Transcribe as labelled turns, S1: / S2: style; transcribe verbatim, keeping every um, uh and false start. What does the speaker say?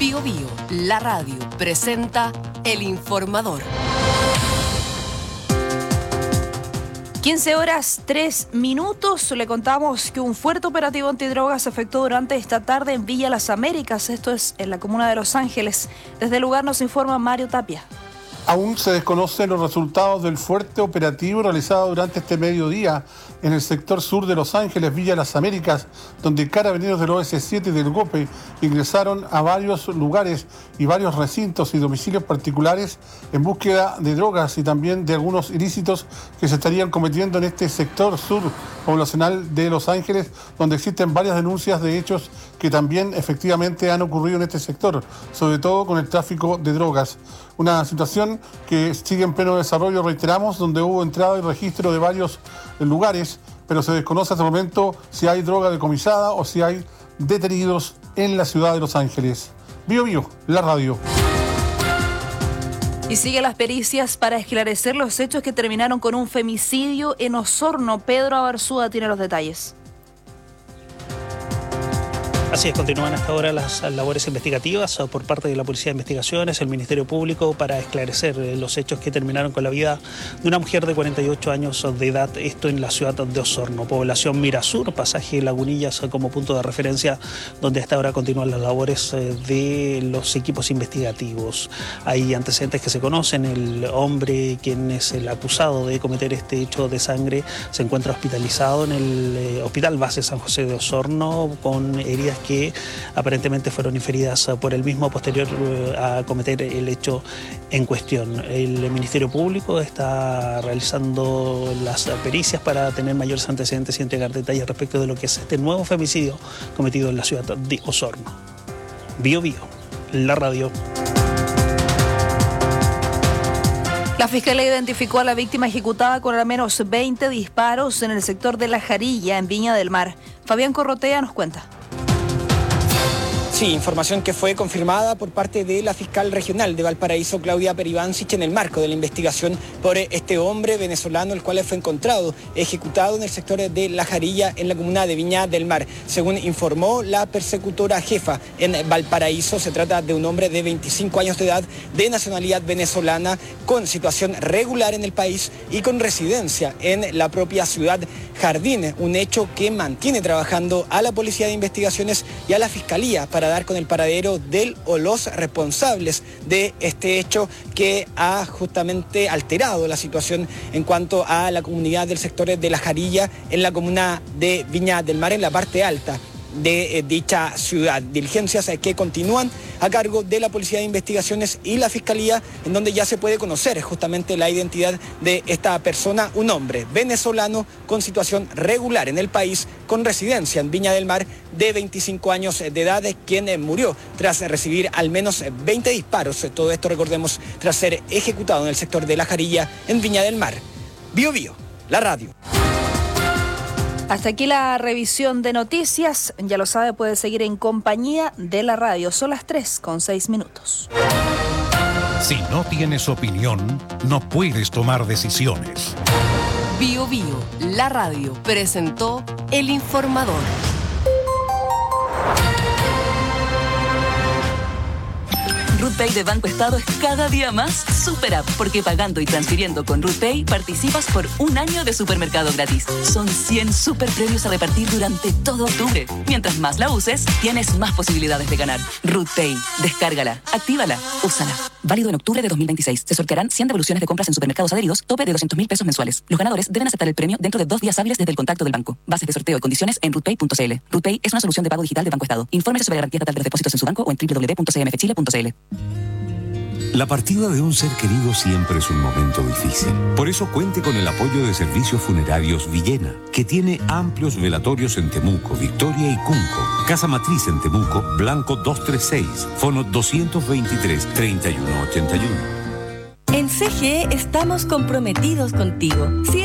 S1: Bío Bío, la radio, presenta El Informador.
S2: quince horas, tres minutos. Le contamos que un fuerte operativo antidrogas se efectuó durante esta tarde en Villa Las Américas. Esto es en la comuna de Los Ángeles. Desde el lugar nos informa Mario Tapia.
S3: Aún se desconocen los resultados del fuerte operativo realizado durante este mediodía en el sector sur de Los Ángeles, Villa Las Américas, donde carabineros del O S siete y del GOPE ingresaron a varios lugares y varios recintos y domicilios particulares en búsqueda de drogas y también de algunos ilícitos que se estarían cometiendo en este sector sur poblacional de Los Ángeles, donde existen varias denuncias de hechos que también efectivamente han ocurrido en este sector, sobre todo con el tráfico de drogas. Una situación que sigue en pleno desarrollo, reiteramos, donde hubo entrada y registro de varios lugares, pero se desconoce hasta el momento si hay droga decomisada o si hay detenidos en la ciudad de Los Ángeles. Bío Bío, la radio.
S2: Y sigue las pericias para esclarecer los hechos que terminaron con un femicidio en Osorno. Pedro Abarzúa tiene los detalles.
S4: Así es, continúan hasta ahora las labores investigativas por parte de la Policía de Investigaciones, el Ministerio Público, para esclarecer los hechos que terminaron con la vida de una mujer de cuarenta y ocho años de edad, esto en la ciudad de Osorno, población Mirasur, pasaje Lagunillas como punto de referencia, donde hasta ahora continúan las labores de los equipos investigativos. Hay antecedentes que se conocen, el hombre quien es el acusado de cometer este hecho de sangre se encuentra hospitalizado en el Hospital Base San José de Osorno con heridas que aparentemente fueron inferidas por el mismo posterior a cometer el hecho en cuestión. El Ministerio Público está realizando las pericias para tener mayores antecedentes y entregar detalles respecto de lo que es este nuevo femicidio cometido en la ciudad de Osorno. Bío Bío, la radio.
S2: La Fiscalía identificó a la víctima ejecutada con al menos veinte disparos en el sector de La Jarilla, en Viña del Mar. Fabián Corrotea nos cuenta.
S5: Sí, información que fue confirmada por parte de la fiscal regional de Valparaíso, Claudia Peribancic, en el marco de la investigación por este hombre venezolano, el cual fue encontrado ejecutado en el sector de La Jarilla, en la comuna de Viña del Mar. Según informó la persecutora jefa en Valparaíso, se trata de un hombre de veinticinco años de edad, de nacionalidad venezolana, con situación regular en el país y con residencia en la propia ciudad Jardín, un hecho que mantiene trabajando a la Policía de Investigaciones y a la Fiscalía para dar con el paradero del o los responsables de este hecho que ha justamente alterado la situación en cuanto a la comunidad del sector de La Jarilla en la comuna de Viña del Mar, en la parte alta de eh, dicha ciudad. Diligencias eh, que continúan a cargo de la Policía de Investigaciones y la Fiscalía, en donde ya se puede conocer justamente la identidad de esta persona, un hombre venezolano con situación regular en el país, con residencia en Viña del Mar, de veinticinco años de edad, quien eh, murió tras recibir al menos veinte disparos. Todo esto, recordemos, tras ser ejecutado en el sector de La Jarilla, en Viña del Mar. Bío Bío, la radio.
S2: Hasta aquí la revisión de noticias. Ya lo sabe, puede seguir en compañía de la radio. Son las tres con seis minutos.
S6: Si no tienes opinión, no puedes tomar decisiones.
S1: Bío Bío, la radio, presentó El Informador.
S7: RutPay de Banco Estado es cada día más super app, porque pagando y transfiriendo con RutPay participas por un año de supermercado gratis. Son cien super premios a repartir durante todo octubre. Mientras más la uses, tienes más posibilidades de ganar. RutPay, descárgala, actívala, úsala. Válido en octubre de dos mil veintiséis. Se sortearán cien devoluciones de compras en supermercados adheridos, tope de doscientos mil pesos mensuales. Los ganadores deben aceptar el premio dentro de dos días hábiles desde el contacto del banco. Bases de sorteo y condiciones en rutpay punto c l. RutPay es una solución de pago digital de Banco Estado. Infórmese sobre garantía estatal de los depósitos en su banco o en doble u doble u doble u punto c m f chile punto c l.
S8: La partida de un ser querido siempre es un momento difícil. Por eso cuente con el apoyo de Servicios Funerarios Villena, que tiene amplios velatorios en Temuco, Victoria y Cunco. Casa Matriz en Temuco, Blanco doscientos treinta y seis, fono doscientos veintitrés, treinta y uno ochenta y uno.
S9: En C G E estamos comprometidos contigo. Si